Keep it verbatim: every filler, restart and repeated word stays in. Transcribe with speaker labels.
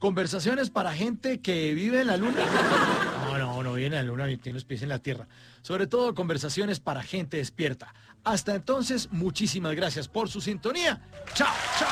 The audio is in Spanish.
Speaker 1: Conversaciones para gente que vive en la luna. No, no, no vive en la luna, ni tiene los pies en la tierra. Sobre todo conversaciones para gente despierta. Hasta entonces, muchísimas gracias por su sintonía. Chao, chao.